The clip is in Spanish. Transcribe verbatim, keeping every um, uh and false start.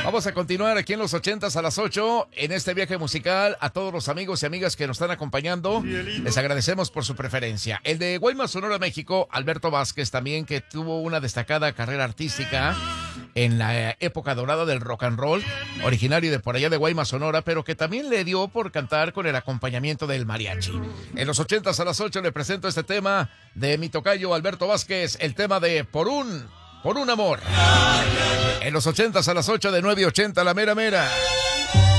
Vamos a continuar aquí en los ochentas a las ocho en este viaje musical. A todos los amigos y amigas que nos están acompañando, les agradecemos por su preferencia. El de Guaymas, Sonora, México, Alberto Vázquez también, que tuvo una destacada carrera artística en la época dorada del rock and roll, originario de por allá de Guaymas, Sonora, pero que también le dio por cantar con el acompañamiento del mariachi. En los ochentas a las ocho le presento este tema de mi tocayo Alberto Vázquez, el tema de Por un, por un amor. En los ochentas a las ocho de nueve y ochenta, la mera mera.